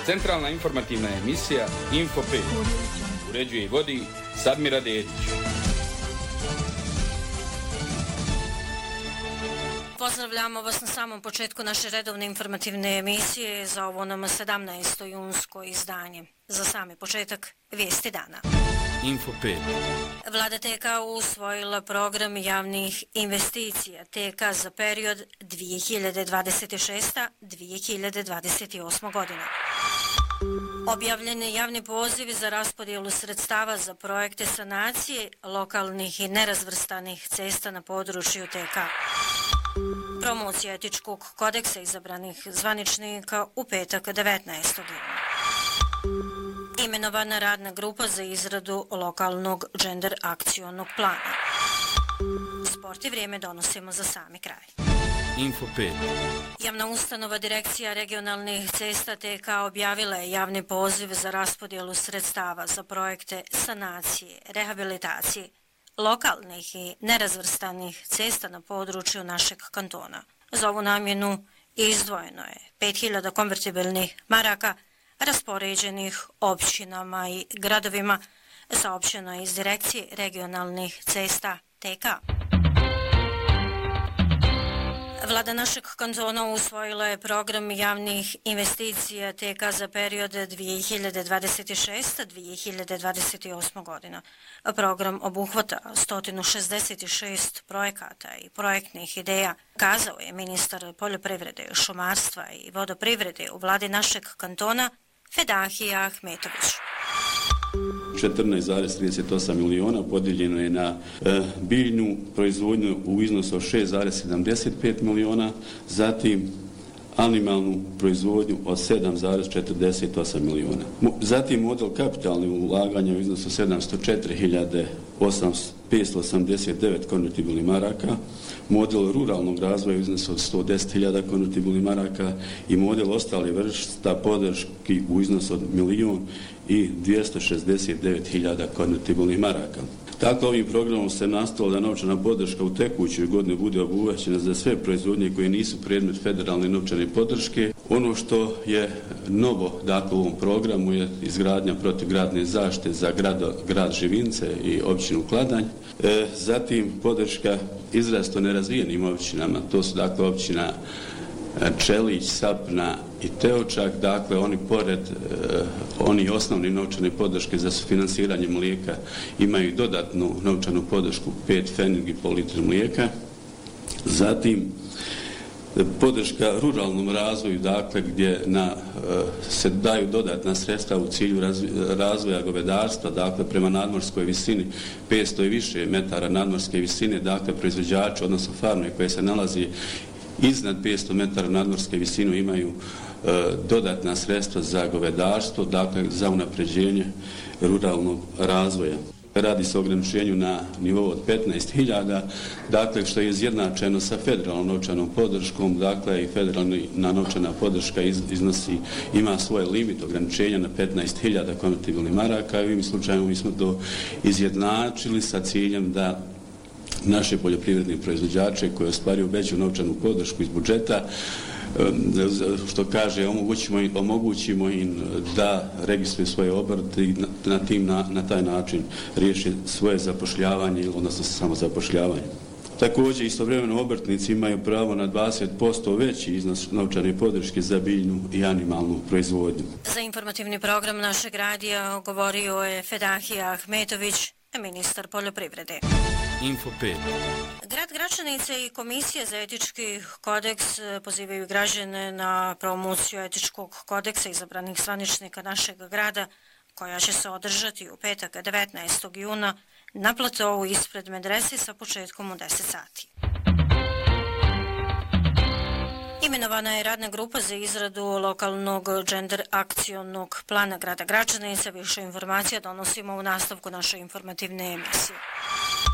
Centralna informativna emisija Info 5. Uređuje i vodi Sadmira Dedić. Pozdravljamo vas na samom početku naše redovne informativne emisije za ovo nam 17. junsko izdanje. Za sami početak vijesti dana. Info 5. Vlada TK usvojila program javnih investicija TK za period 2026-2028 godina. Objavljen je javni poziv za raspodjelu sredstava za projekte sanacije lokalnih i nerazvrstanih cesta na području TK. Promocija etičkog kodeksa izabranih zvaničnika u petak 19. juna. Imenovana radna grupa za izradu lokalnog gender akcionog plana. Sport i vrijeme donosimo za sami kraj. Info 5. Javna ustanova Direkcija regionalnih cesta TK objavila je javni poziv za raspodjelu sredstava za projekte sanacije, rehabilitacije lokalnih i nerazvrstanih cesta na području našeg kantona. Za ovu namjenu izdvojeno je 5000 konvertibilnih maraka raspoređenih općinama i gradovima, saopćeno je iz Direkcije regionalnih cesta TK. Vlada našeg kantona usvojila je program javnih investicija TK za period 2026-2028 godina. Program obuhvata 166 projekata i projektnih ideja, kazao je ministar poljoprivrede, šumarstva i vodoprivrede u vladi našeg kantona Fedahija Ahmetović. 14,38 miliona podijeljeno je na biljnu proizvodnju u iznosu od 6,75 miliona, zatim animalnu proizvodnju od 7,48 miliona. Zatim model kapitalnih ulaganja u iznosu 704.589 konvertibilnih maraka, model ruralnog razvoja u iznosu od 110.000 konvertibilnih maraka i model ostale vrsta podrški u iznosu od 1.269.000 konvertibilnih maraka. Tako ovim programom se nastavilo da novčana podrška u tekućoj godini bude obuhvaćena za sve proizvodnje koje nisu predmet federalne novčane podrške. Ono što je novo dakle u ovom programu je izgradnja protivgradne zaštite za grad Živince i općinu Kladanj. Zatim podrška izrazito nerazvijenim općinama, to su dakle općina Čelić, Sapna i Teočak, dakle oni pored oni osnovni novčane podrške za sufinansiranje mlijeka imaju dodatnu novčanu podršku 5 pfening po litru mlijeka. Zatim podrška ruralnom razvoju, dakle gdje se daju dodatna sredstva u cilju razvoja govedarstva, dakle prema nadmorskoj visini 500 i više metara nadmorske visine, dakle proizvođači, odnosno farme koje se nalazi iznad 500 metara nadmorske visine imaju dodatna sredstva za govedarstvo, dakle za unapređenje ruralnog razvoja. Radi se o ograničenju na nivou od 15.000, dakle što je izjednačeno sa federalnom novčanom podrškom, dakle i federalna novčana podrška ima svoj limit ograničenja na 15.000 konvertibilnih maraka i u ovim slučajima mi smo to izjednačili sa ciljem da naše poljoprivredne proizvođače koji ostvaruju veću novčanu podršku iz budžeta, što kaže, omogućimo im da registruju svoje obrte i na taj način riješi svoje zapošljavanje, odnosno samozapošljavanje. Također, istovremeno obrtnici imaju pravo na 20% veći iznos novčane podrške za biljnu i animalnu proizvodnju. Za informativni program našeg radija govorio je Fedahija Ahmetović, ministar poljoprivrede. Info 5. Grad Gračanice i Komisija za etički kodeks pozivaju građane na promociju etičkog kodeksa izabranih zvaničnika našeg grada, koja će se održati u petak 19. juna na platovu ispred medrese sa početkom u 10 sati. Imenovana je radna grupa za izradu lokalnog gender akcionog plana grada Gračanice. Više informacija donosimo u nastavku naše informativne emisije.